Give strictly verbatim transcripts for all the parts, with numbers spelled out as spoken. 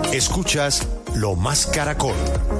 Escuchas Lo Más Caracol.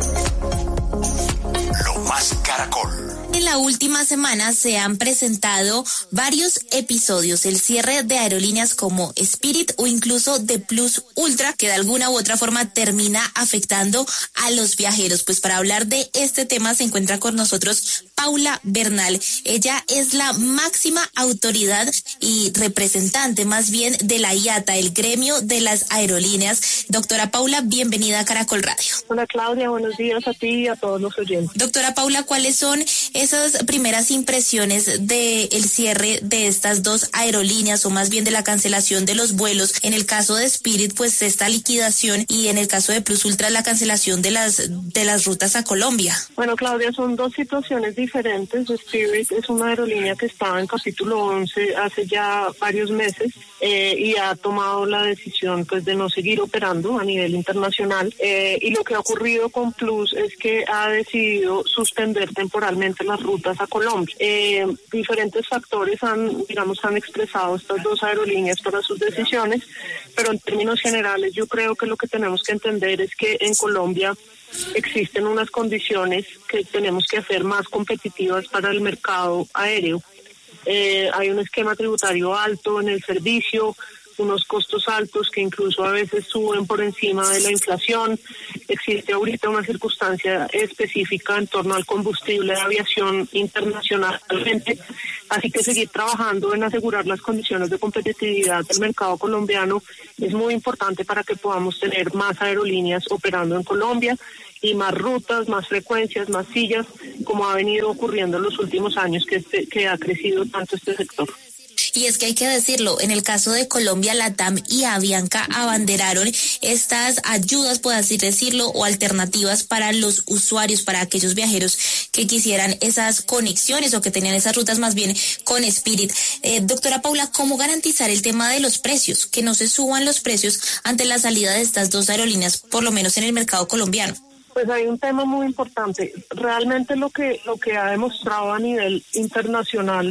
Lo Más Caracol. En la última semana se han presentado varios episodios, el cierre de aerolíneas como Spirit o incluso de Plus Ultra, que de alguna u otra forma termina afectando a los viajeros. Pues para hablar de este tema se encuentra con nosotros Paula Bernal. Ella es la máxima autoridad y representante más bien de la I A T A, el gremio de las aerolíneas. Doctora Paula, bienvenida a Caracol Radio. Hola Claudia, buenos días a ti y a todos los oyentes. Doctora Paula, ¿cuáles son esas primeras impresiones del cierre de estas dos aerolíneas o más bien de la cancelación de los vuelos? En el caso de Spirit, pues esta liquidación, y en el caso de Plus Ultra, la cancelación de las de las rutas a Colombia. Bueno, Claudia, son dos situaciones diferentes. Spirit es una aerolínea que estaba en capítulo once hace ya varios meses eh, y ha tomado la decisión pues de no seguir operando a nivel internacional eh, y lo que ha ocurrido con Plus es que ha decidido suspender temporalmente las rutas a Colombia. Eh, diferentes factores han, digamos, han expresado estas dos aerolíneas para sus decisiones, pero en términos generales yo creo que lo que tenemos que entender es que en Colombia existen unas condiciones que tenemos que hacer más competitivas para el mercado aéreo. Eh, hay un esquema tributario alto en el servicio, unos costos altos que incluso a veces suben por encima de la inflación. Existe ahorita una circunstancia específica en torno al combustible de aviación internacionalmente, así que seguir trabajando en asegurar las condiciones de competitividad del mercado colombiano es muy importante para que podamos tener más aerolíneas operando en Colombia y más rutas, más frecuencias, más sillas, como ha venido ocurriendo en los últimos años que, este, que ha crecido tanto este sector. Y es que hay que decirlo, en el caso de Colombia, LATAM y Avianca abanderaron estas ayudas, por así decirlo, o alternativas para los usuarios, para aquellos viajeros que quisieran esas conexiones o que tenían esas rutas más bien con Spirit. Eh, doctora Paula, ¿cómo garantizar el tema de los precios? Que no se suban los precios ante la salida de estas dos aerolíneas, por lo menos en el mercado colombiano. Pues hay un tema muy importante. Realmente lo que, lo que ha demostrado a nivel internacional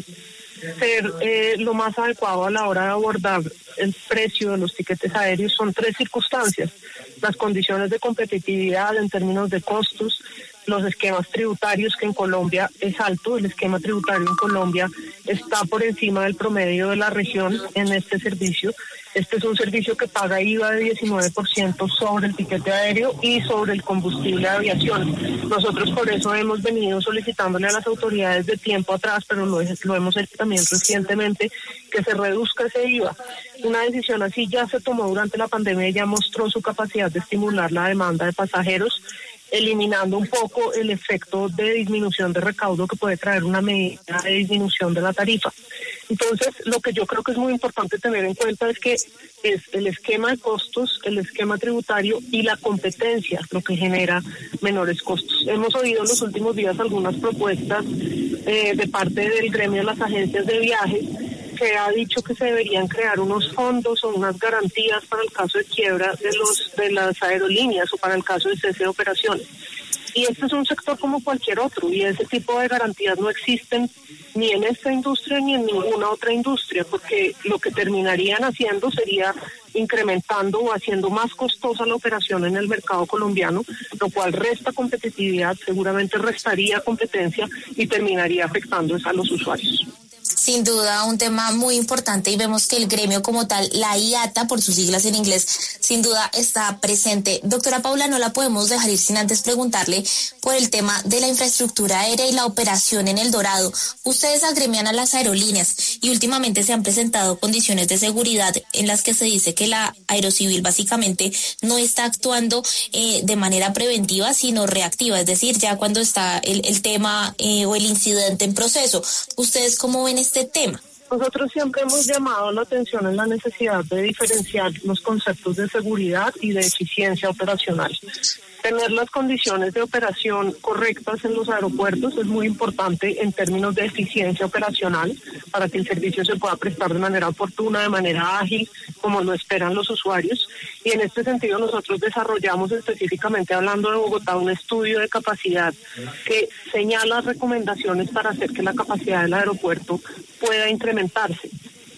ser eh, lo más adecuado a la hora de abordar el precio de los tiquetes aéreos son tres circunstancias: las condiciones de competitividad en términos de costos, los esquemas tributarios, que en Colombia es alto, el esquema tributario en Colombia está por encima del promedio de la región en este servicio. Este es un servicio que paga I V A de diecinueve por ciento sobre el tiquete aéreo y sobre el combustible de aviación. Nosotros por eso hemos venido solicitándole a las autoridades de tiempo atrás, pero lo, lo hemos hecho también recientemente, que se reduzca ese I V A. Una decisión así ya se tomó durante la pandemia y ya mostró su capacidad de estimular la demanda de pasajeros, eliminando un poco el efecto de disminución de recaudo que puede traer una medida de disminución de la tarifa. Entonces, lo que yo creo que es muy importante tener en cuenta es que es el esquema de costos, el esquema tributario y la competencia lo que genera menores costos. Hemos oído en los últimos días algunas propuestas eh, de parte del gremio de las agencias de viajes, que ha dicho que se deberían crear unos fondos o unas garantías para el caso de quiebra de los de las aerolíneas o para el caso de cese de operaciones. Y este es un sector como cualquier otro, y ese tipo de garantías no existen ni en esta industria ni en ninguna otra industria, porque lo que terminarían haciendo sería incrementando o haciendo más costosa la operación en el mercado colombiano, lo cual resta competitividad, seguramente restaría competencia y terminaría afectando a los usuarios. Sin duda, un tema muy importante, y vemos que el gremio como tal, la I A T A por sus siglas en inglés, sin duda está presente. Doctora Paula, no la podemos dejar ir sin antes preguntarle por el tema de la infraestructura aérea y la operación en El Dorado. Ustedes agremian a las aerolíneas y últimamente se han presentado condiciones de seguridad en las que se dice que la Aerocivil básicamente no está actuando eh, de manera preventiva, sino reactiva, es decir, ya cuando está el, el tema eh, o el incidente en proceso. ¿Ustedes cómo ven este tema? Nosotros siempre hemos llamado la atención en la necesidad de diferenciar los conceptos de seguridad y de eficiencia operacional. Tener las condiciones de operación correctas en los aeropuertos es muy importante en términos de eficiencia operacional para que el servicio se pueda prestar de manera oportuna, de manera ágil, como lo esperan los usuarios. Y en este sentido nosotros desarrollamos, específicamente hablando de Bogotá, un estudio de capacidad que señala recomendaciones para hacer que la capacidad del aeropuerto pueda incrementarse.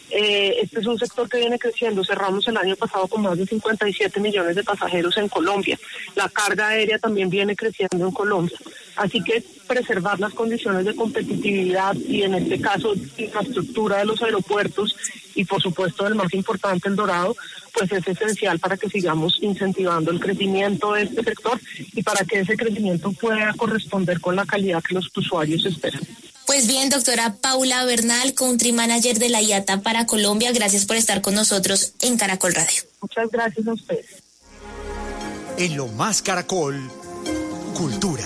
Eh, este es un sector que viene creciendo. Cerramos el año pasado con más de cincuenta y siete millones de pasajeros en Colombia. La carga aérea también viene creciendo en Colombia. Así que preservar las condiciones de competitividad y en este caso infraestructura de los aeropuertos y por supuesto el más importante, el dorado, pues es esencial para que sigamos incentivando el crecimiento de este sector y para que ese crecimiento pueda corresponder con la calidad que los usuarios esperan. Pues bien, doctora Paula Bernal, Country Manager de la I A T A para Colombia, gracias por estar con nosotros en Caracol Radio. Muchas gracias a ustedes. En Lo Más Caracol, Cultura.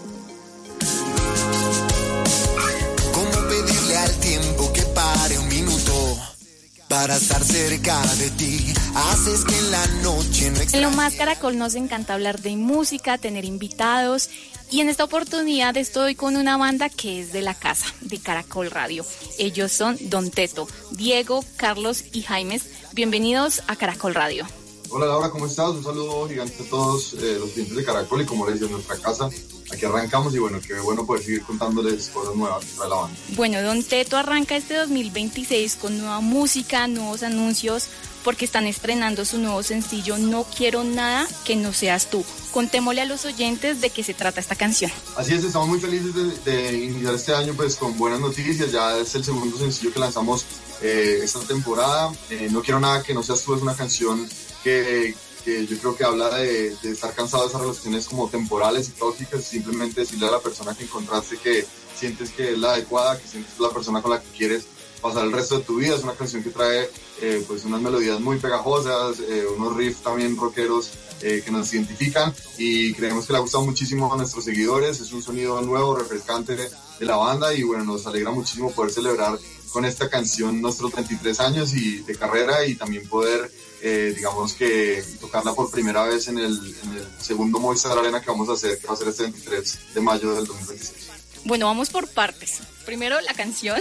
¿Cómo pedirle al tiempo que pare un minuto para estar cerca de ti? Haces que en la noche no extrañe. En Lo Más Caracol nos encanta hablar de música, tener invitados. Y en esta oportunidad estoy con una banda que es de la casa, de Caracol Radio. Ellos son Don Teto, Diego, Carlos y Jaimes. Bienvenidos a Caracol Radio. Hola Laura, ¿cómo estás? Un saludo gigante a todos eh, los clientes de Caracol y como les decía, en nuestra casa. Aquí arrancamos y bueno, qué bueno poder seguir contándoles cosas nuevas para la banda. Bueno, Don Teto arranca este dos mil veintiséis con nueva música, nuevos anuncios, porque están estrenando su nuevo sencillo No Quiero Nada Que No Seas Tú. Contémosle a los oyentes de qué se trata esta canción. Así es, estamos muy felices de, de iniciar este año pues con buenas noticias. Ya es el segundo sencillo que lanzamos eh, esta temporada. Eh, No Quiero Nada Que No Seas Tú es una canción que, que yo creo que habla de, de estar cansado de esas relaciones como temporales y tóxicas y simplemente decirle a la persona que encontraste que sientes que es la adecuada, que sientes que es la persona con la que quieres pasar el resto de tu vida. Es una canción que trae eh, pues unas melodías muy pegajosas, eh, unos riffs también rockeros eh, que nos identifican y creemos que le ha gustado muchísimo a nuestros seguidores. Es un sonido nuevo, refrescante de, de la banda y bueno, nos alegra muchísimo poder celebrar con esta canción nuestros veintitrés años y de carrera y también poder eh, digamos que tocarla por primera vez en el, en el segundo Movistar Arena que vamos a hacer, que va a ser este veintitrés de mayo del dos mil veintiséis. Bueno, vamos por partes. Primero la canción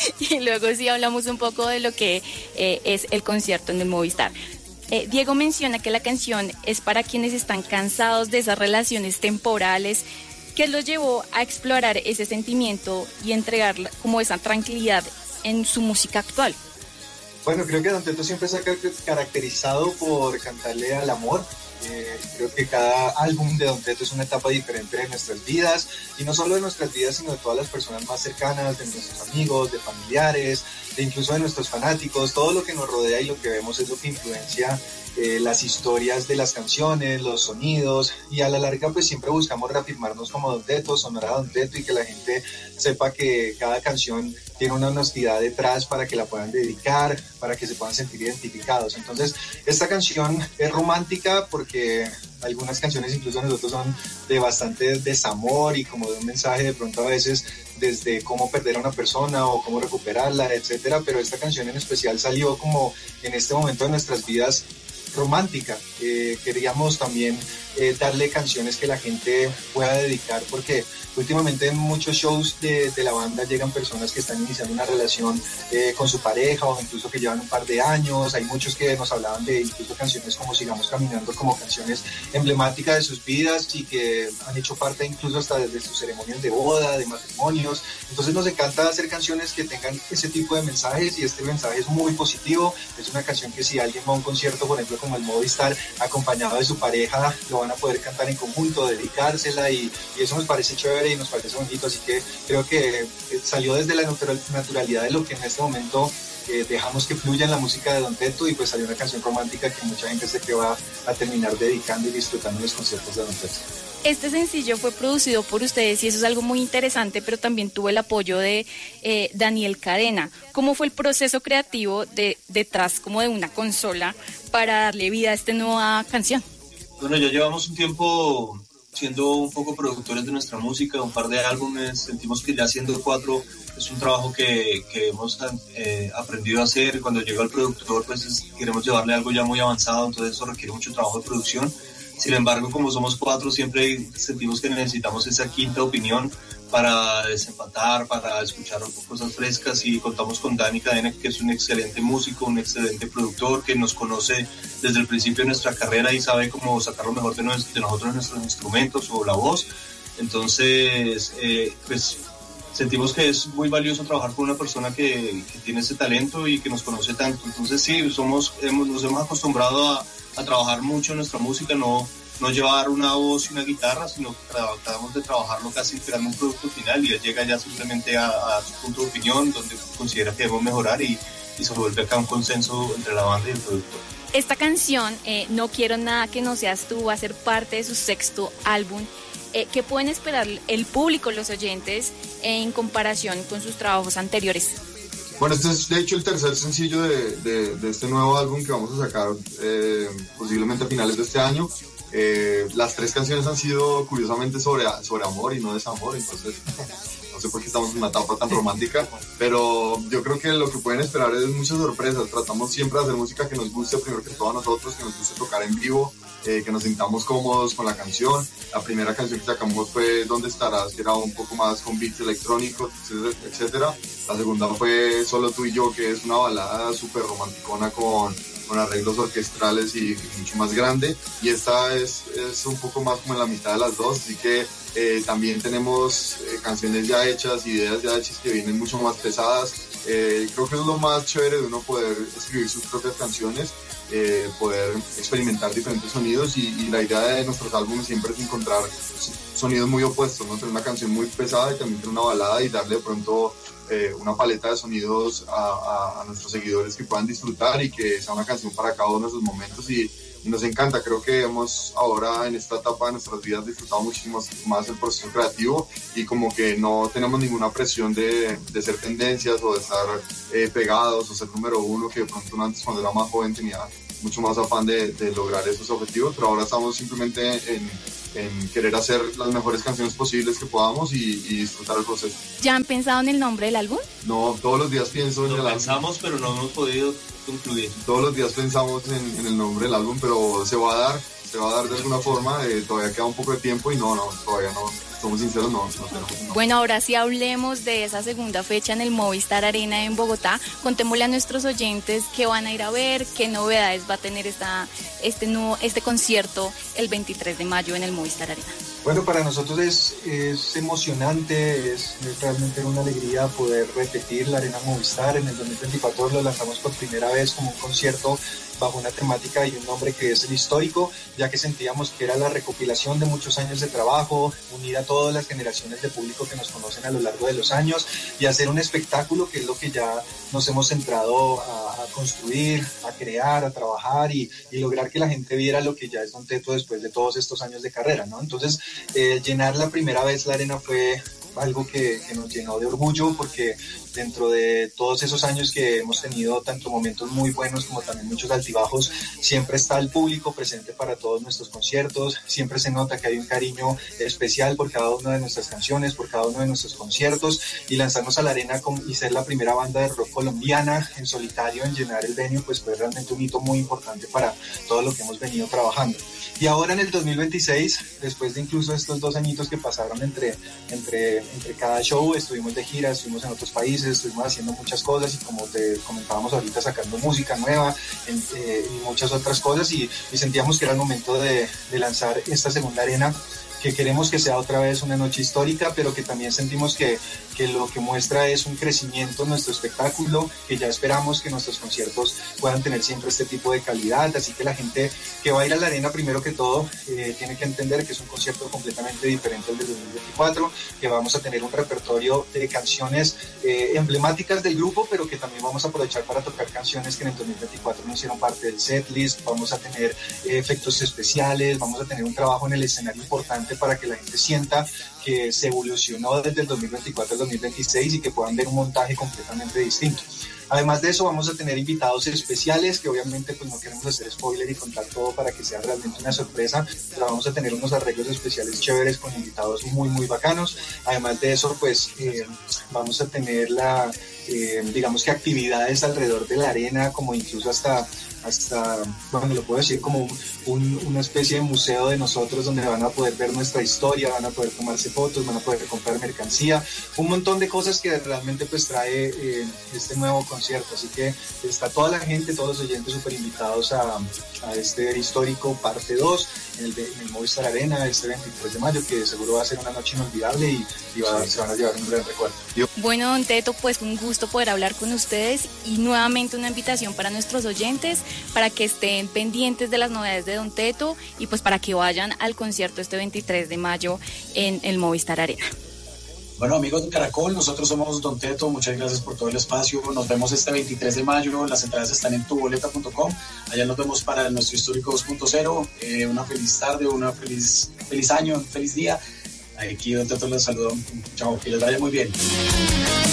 y luego sí hablamos un poco de lo que eh, es el concierto en el Movistar. Eh, Diego menciona que la canción es para quienes están cansados de esas relaciones temporales. ¿Qué los llevó a explorar ese sentimiento y entregar como esa tranquilidad en su música actual? Bueno, creo que Don Teto siempre se ha caracterizado por cantarle al amor. Eh, creo que cada álbum de Don Teto es una etapa diferente de nuestras vidas y no solo de nuestras vidas sino de todas las personas más cercanas, de nuestros amigos, de familiares, e incluso de nuestros fanáticos. Todo lo que nos rodea y lo que vemos es lo que influencia eh, las historias de las canciones, los sonidos y a la larga pues siempre buscamos reafirmarnos como Don Teto, sonar a Don Teto y que la gente sepa que cada canción tiene una honestidad detrás para que la puedan dedicar, para que se puedan sentir identificados. Entonces, esta canción es romántica porque algunas canciones incluso nosotros son de bastante desamor y como de un mensaje de pronto a veces desde cómo perder a una persona o cómo recuperarla, etcétera, pero esta canción en especial salió como en este momento de nuestras vidas romántica. Eh, queríamos también eh, darle canciones que la gente pueda dedicar porque últimamente en muchos shows de, de la banda llegan personas que están iniciando una relación eh, con su pareja o incluso que llevan un par de años. Hay muchos que nos hablaban de incluso canciones como Sigamos Caminando como canciones emblemáticas de sus vidas y que han hecho parte incluso hasta desde sus ceremonias de boda, de matrimonios. Entonces nos encanta hacer canciones que tengan ese tipo de mensajes y este mensaje es muy positivo. Es una canción que si alguien va a un concierto, por ejemplo como el Movistar, acompañado de su pareja, lo van a poder cantar en conjunto, dedicársela y, y eso nos parece chévere y nos parece bonito, así que creo que salió desde la natural, naturalidad de lo que en este momento eh, dejamos que fluya en la música de Don Teto y pues salió una canción romántica que mucha gente sé que va a terminar dedicando y disfrutando los conciertos de Don Teto. Este sencillo fue producido por ustedes y eso es algo muy interesante, pero también tuvo el apoyo de eh, Daniel Cadena. ¿Cómo fue el proceso creativo de, detrás como de una consola para darle vida a esta nueva canción? Bueno, ya llevamos un tiempo siendo un poco productores de nuestra música, un par de álbumes, sentimos que ya siendo cuatro es un trabajo que, que hemos eh, aprendido a hacer. Cuando llega el productor pues es, queremos llevarle algo ya muy avanzado, entonces eso requiere mucho trabajo de producción. Sin embargo, como somos cuatro, siempre sentimos que necesitamos esa quinta opinión para desempatar, para escuchar cosas frescas y contamos con Dani Cadena, que es un excelente músico, un excelente productor, que nos conoce desde el principio de nuestra carrera y sabe cómo sacar lo mejor de, nos, de nosotros nuestros instrumentos o la voz. Entonces, eh, pues sentimos que es muy valioso trabajar con una persona que, que tiene ese talento y que nos conoce tanto. Entonces sí, somos, hemos, nos hemos acostumbrado a, a trabajar mucho en nuestra música, no, no llevar una voz y una guitarra, sino que tratamos de trabajarlo casi creando un producto final y él llega ya simplemente a, a su punto de opinión, donde considera que debemos mejorar y, y se vuelve acá un consenso entre la banda y el productor. Esta canción, eh, No Quiero Nada Que No Seas Tú, va a ser parte de su sexto álbum. Eh, ¿Qué pueden esperar el público, los oyentes, eh, en comparación con sus trabajos anteriores? Bueno, este es de hecho el tercer sencillo de, de, de este nuevo álbum que vamos a sacar eh, posiblemente a finales de este año. Eh, las tres canciones han sido curiosamente sobre, sobre amor y no desamor, entonces no sé por qué estamos en una etapa tan romántica, pero yo creo que lo que pueden esperar es muchas sorpresas. Tratamos siempre de hacer música que nos guste primero que todo a nosotros, que nos guste tocar en vivo, eh, que nos sintamos cómodos con la canción. La primera canción que sacamos fue ¿Dónde estarás?, que era un poco más con beats electrónicos, etcétera. La segunda fue Solo tú y yo, que es una balada súper romanticona con con arreglos orquestrales y, y mucho más grande, y esta es, es un poco más como en la mitad de las dos, así que eh, también tenemos eh, canciones ya hechas, ideas ya hechas que vienen mucho más pesadas. Eh, creo que es lo más chévere de uno poder escribir sus propias canciones, eh, poder experimentar diferentes sonidos, y, y la idea de nuestros álbumes siempre es encontrar sonidos muy opuestos, ¿no? Tener una canción muy pesada y también tener una balada y darle de pronto Eh, una paleta de sonidos a, a, a nuestros seguidores que puedan disfrutar y que sea una canción para cada uno de sus momentos, y, y nos encanta. Creo que hemos ahora en esta etapa de nuestras vidas disfrutado muchísimo más el proceso creativo, y como que no tenemos ninguna presión de, de ser tendencias o de estar eh, pegados o ser número uno, que de pronto uno antes cuando era más joven tenía mucho más afán de, de lograr esos objetivos, pero ahora estamos simplemente en, en querer hacer las mejores canciones posibles que podamos y, y disfrutar el proceso. ¿Ya han pensado en el nombre del álbum? No, todos los días pienso en Lo el álbum. pensamos, pero no hemos podido concluir. Todos los días pensamos en, en el nombre del álbum, pero se va a dar, se va a dar de alguna forma. Eh, todavía queda un poco de tiempo y no, no, todavía no. Somos sinceros, no, no tenemos un nombre. Bueno, ahora sí hablemos de esa segunda fecha en el Movistar Arena en Bogotá. Contémosle a nuestros oyentes qué van a ir a ver, qué novedades va a tener esta, este, nuevo, este concierto el veintitrés de mayo en el Movistar Arena. Bueno, para nosotros es, es emocionante, es, es realmente una alegría poder repetir la Arena Movistar. En el dos mil veinticuatro lo lanzamos por primera vez como un concierto bajo una temática y un nombre que es el histórico, ya que sentíamos que era la recopilación de muchos años de trabajo, unir a todas las generaciones de público que nos conocen a lo largo de los años y hacer un espectáculo, que es lo que ya nos hemos centrado a, a construir, a crear, a trabajar y, y lograr que la gente viera lo que ya es Don Teto después de todos estos años de carrera, ¿no? Entonces, eh, llenar la primera vez la arena fue algo que, que nos llenó de orgullo, porque dentro de todos esos años que hemos tenido tanto momentos muy buenos como también muchos altibajos, siempre está el público presente para todos nuestros conciertos, siempre se nota que hay un cariño especial por cada una de nuestras canciones, por cada uno de nuestros conciertos, y lanzarnos a la arena con, y ser la primera banda de rock colombiana en solitario en llenar el venue, pues fue realmente un hito muy importante para todo lo que hemos venido trabajando. Y ahora en el dos mil veintiséis, después de incluso estos dos añitos que pasaron entre, entre, entre cada show, estuvimos de gira, estuvimos en otros países, estuvimos haciendo muchas cosas y como te comentábamos ahorita, sacando música nueva en, eh, y muchas otras cosas, y, y sentíamos que era el momento de, de lanzar esta segunda arena, que queremos que sea otra vez una noche histórica, pero que también sentimos que, que lo que muestra es un crecimiento en nuestro espectáculo, que ya esperamos que nuestros conciertos puedan tener siempre este tipo de calidad, así que la gente que va a ir a la arena, primero que todo, eh, tiene que entender que es un concierto completamente diferente al del dos mil veinticuatro, que vamos a tener un repertorio de canciones eh, emblemáticas del grupo, pero que también vamos a aprovechar para tocar canciones que en el dos mil veinticuatro no hicieron parte del setlist, vamos a tener eh, efectos especiales, vamos a tener un trabajo en el escenario importante para que la gente sienta que se evolucionó desde el dos mil veinticuatro al dos mil veintiséis y que puedan ver un montaje completamente distinto. Además de eso, vamos a tener invitados especiales, que obviamente pues no queremos hacer spoiler y contar todo para que sea realmente una sorpresa, pero vamos a tener unos arreglos especiales chéveres con invitados muy muy bacanos. Además de eso, pues eh, vamos a tener la, eh, digamos que actividades alrededor de la arena, como incluso hasta hasta, bueno, lo puedo decir, como un, una especie de museo de nosotros, donde van a poder ver nuestra historia, van a poder tomarse fotos, van a poder comprar mercancía, un montón de cosas que realmente pues trae eh, este nuevo concierto. Así que está toda la gente, todos los oyentes súper invitados a, a este histórico parte dos en el, en el Movistar Arena este veintitrés de mayo, que seguro va a ser una noche inolvidable y, y va, sí. se van a llevar un gran recuerdo. Bueno, don Teto, pues un gusto poder hablar con ustedes y nuevamente una invitación para nuestros oyentes para que estén pendientes de las novedades de don Teto y pues para que vayan al concierto este veintitrés de mayo en el Movistar Arena. Bueno, amigos de Caracol, nosotros somos Don Teto, muchas gracias por todo el espacio, nos vemos este veintitrés de mayo, las entradas están en tu boleta punto com, allá nos vemos para nuestro Histórico dos punto cero, eh, una feliz tarde, una feliz, feliz año, un feliz día, aquí Don Teto les saludo, chao, que les vaya muy bien.